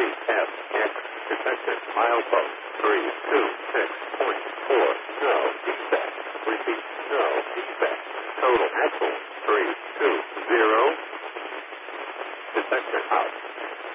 CFX detected. Milepost 326.4. No defect. Repeat. No defect. Total axle 320. Detected out.